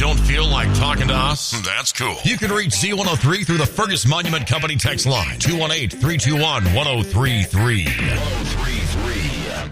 don't feel like talking to us? That's cool. You can reach Z103 through the Fergus Monument Company text line, 218-321-1033.